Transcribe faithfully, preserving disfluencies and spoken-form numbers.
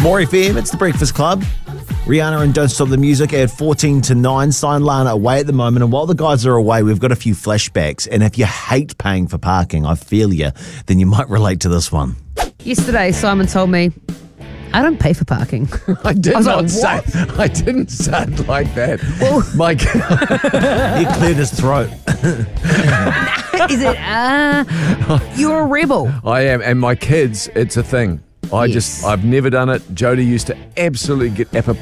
More F M, it's the Breakfast Club. Rihanna and Don't Stop the Music at fourteen to nine. Sign Lana away at the moment. And while the guys are away, we've got a few flashbacks. And if you hate paying for parking, I feel you, then you might relate to this one. Yesterday, Simon told me, I don't pay for parking. I did I was not like, say. what? I didn't sound like that. Well- Mike. He cleared his throat. Is it, uh, you're a rebel. I am, and my kids, it's a thing. I Yes. just, I've never done it. Jodie used to absolutely get apoplectic